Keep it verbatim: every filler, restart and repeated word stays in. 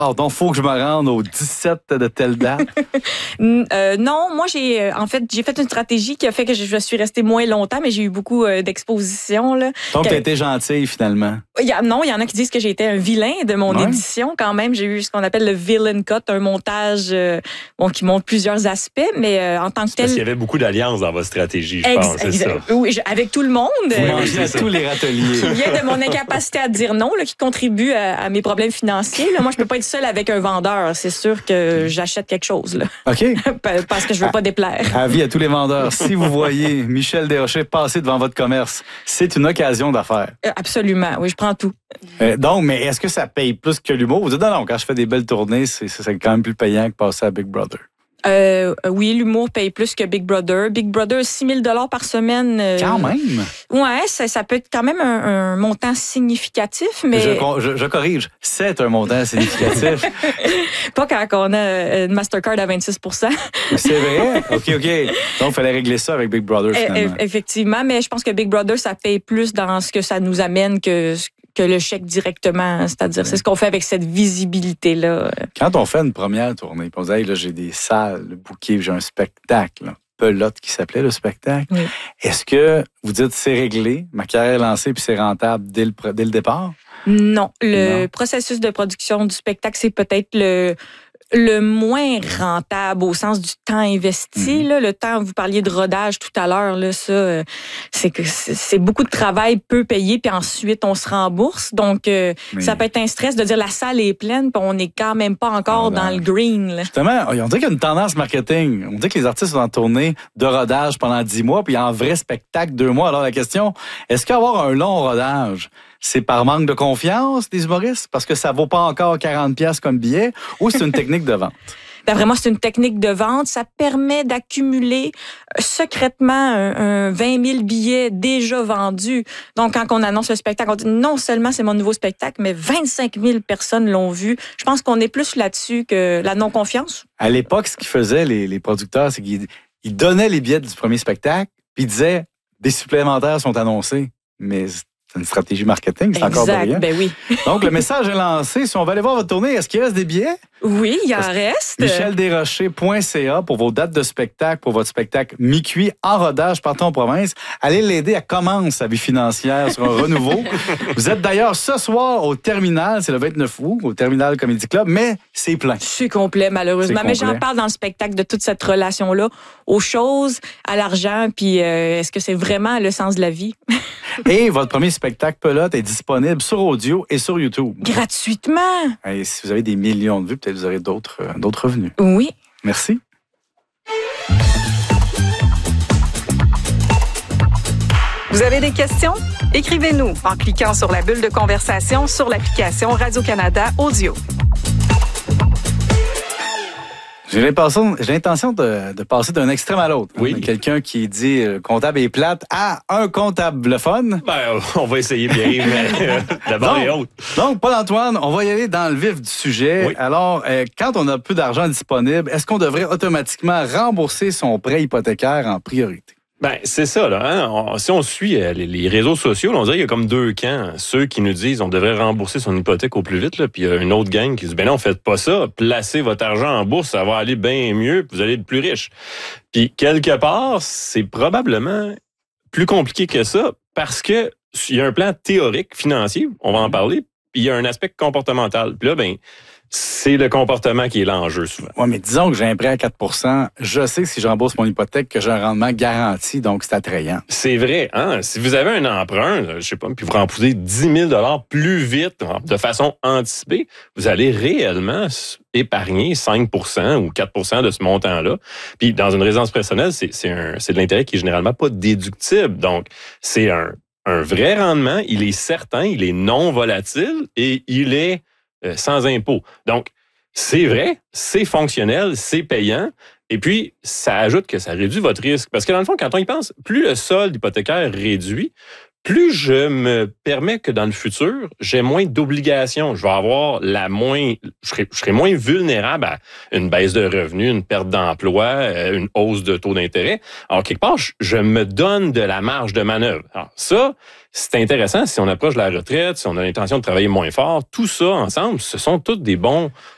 Pardon, faut que je me rende au dix-sept de telle date. euh, non, moi j'ai en fait j'ai fait une stratégie qui a fait que je, je suis restée moins longtemps, mais j'ai eu beaucoup euh, d'expositions là. Donc tu as été gentille finalement. Il y a, non, il y en a qui disent que j'ai été un vilain de mon ouais. édition quand même. J'ai eu ce qu'on appelle le villain cut, un montage euh, bon qui montre plusieurs aspects, mais euh, en tant que c'est tel. Parce qu'il y avait beaucoup d'alliances dans votre stratégie, je Ex- pense, c'est ça. Oui, avec tout le monde. Vous mangez à tous les râteliers. Il vient de mon incapacité à dire non, là, qui contribue à, à mes problèmes financiers. Là. Moi, je peux pas être seule avec un vendeur. C'est sûr que j'achète quelque chose. Là. OK. Parce que je veux pas déplaire. Avis à tous les vendeurs. Si vous voyez Michel Desrochers passer devant votre commerce, c'est une occasion d'affaires. Absolument. Oui, je prends tout. Euh, donc, mais est-ce que ça paye plus que l'humour? Vous dites, non, non, quand je fais des belles tournées, c'est, c'est quand même plus payant que passer à Big Brother. Euh, oui, l'humour paye plus que Big Brother. Big Brother, six mille dollars par semaine. Euh, quand même? Ouais, ça, ça peut être quand même un, un montant significatif, mais... Je, je, je corrige, c'est un montant significatif. Pas quand on a une Mastercard à vingt-six pour cent. C'est vrai? OK, OK. Donc, il fallait régler ça avec Big Brother, finalement. E- effectivement, mais je pense que Big Brother, ça paye plus dans ce que ça nous amène que... que le chèque directement, c'est-à-dire, c'est ce qu'on fait avec cette visibilité-là. Quand on fait une première tournée, on dit, hey, là, j'ai des salles, le bouquet, j'ai un spectacle, là, Pelote qui s'appelait le spectacle. Oui. Est-ce que vous dites, c'est réglé, ma carrière est lancée, puis c'est rentable dès le, dès le départ? Non. Le non. processus de production du spectacle, c'est peut-être le... le moins rentable au sens du temps investi. Mmh. Là, le temps, vous parliez de rodage tout à l'heure, là, ça, c'est que c'est beaucoup de travail peu payé, puis ensuite on se rembourse. Donc, euh, ça peut être un stress de dire la salle est pleine, puis on n'est quand même pas encore ah, dans le green. Là. Justement, on dirait qu'il y a une tendance marketing. On dit que les artistes sont en tournée de rodage pendant dix mois, puis en vrai spectacle deux mois. Alors la question, est-ce qu'avoir un long rodage, c'est par manque de confiance des humoristes? Parce que ça vaut pas encore quarante piastres comme billet? Ou c'est une technique de vente? D'après moi, c'est une technique de vente. Ça permet d'accumuler secrètement un, un vingt mille billets déjà vendus. Donc, quand on annonce le spectacle, on dit non seulement c'est mon nouveau spectacle, mais vingt-cinq mille personnes l'ont vu. Je pense qu'on est plus là-dessus que la non-confiance. À l'époque, ce qu'ils faisaient, les, les producteurs, c'est qu'ils ils donnaient les billets du premier spectacle, puis ils disaient des supplémentaires sont annoncés. Mais c'est une stratégie marketing, c'est exact, encore brillant. Ben oui. Donc, le message est lancé. Si on va aller voir votre tournée, est-ce qu'il reste des billets? Oui, il en reste. michel desrochers point c a pour vos dates de spectacle, pour votre spectacle mi-cuit en rodage partout en province. Allez l'aider à commencer sa vie financière sur un renouveau. Vous êtes d'ailleurs ce soir au Terminal, c'est le vingt-neuf août, au Terminal Comedy Club, mais c'est plein. C'est complet, malheureusement. C'est mais complet. J'en parle dans le spectacle de toute cette relation-là, aux choses, à l'argent, puis euh, est-ce que c'est vraiment le sens de la vie? Et votre premier spectacle Pelote est disponible sur audio et sur YouTube. Gratuitement. Et si vous avez des millions de vues, peut-être vous aurez d'autres, euh, d'autres revenus. Oui. Merci. Vous avez des questions? Écrivez-nous en cliquant sur la bulle de conversation sur l'application Radio-Canada Audio. J'ai l'intention, j'ai l'intention de, de passer d'un extrême à l'autre. Oui. Hein, quelqu'un qui dit euh, comptable est plate à un comptable fun. Ben, on va essayer bien, mais euh, d'abord et autre. Donc, Paul-Antoine, on va y aller dans le vif du sujet. Oui. Alors, euh, quand on a peu d'argent disponible, est-ce qu'on devrait automatiquement rembourser son prêt hypothécaire en priorité? Ben, c'est ça, là. Hein? On, si on suit euh, les, les réseaux sociaux, là, on dirait qu'il y a comme deux camps. Ceux qui nous disent on devrait rembourser son hypothèque au plus vite, là, puis il y a une autre gang qui dit ben non, faites pas ça. Placez votre argent en bourse, ça va aller bien mieux, puis vous allez être plus riche. Puis quelque part, c'est probablement plus compliqué que ça parce que il y a un plan théorique financier, on va en parler, puis il y a un aspect comportemental. Puis là, ben c'est le comportement qui est l'enjeu souvent. Oui, mais disons que j'ai un prêt à quatre pour cent. Je sais que si je rembourse mon hypothèque, que j'ai un rendement garanti, donc c'est attrayant. C'est vrai. Hein? Si vous avez un emprunt, je sais pas, puis vous remboursez dix mille dollars plus vite, de façon anticipée, vous allez réellement épargner cinq pour cent ou quatre pour cent de ce montant-là. Puis dans une résidence personnelle, c'est, c'est, un, c'est de l'intérêt qui est généralement pas déductible. Donc, c'est un, un vrai rendement. Il est certain, il est non volatile et il est Euh, sans impôt. Donc, c'est vrai, c'est fonctionnel, c'est payant. Et puis, ça ajoute que ça réduit votre risque. Parce que dans le fond, quand on y pense, plus le solde hypothécaire réduit, plus je me permets que dans le futur, j'ai moins d'obligations. Je vais avoir la moins, je serai, je serai moins vulnérable à une baisse de revenus, une perte d'emploi, une hausse de taux d'intérêt. Alors, quelque part, je, je me donne de la marge de manœuvre. Alors, ça, c'est intéressant si on approche de la retraite, si on a l'intention de travailler moins fort. Tout ça ensemble, ce sont tous des bons,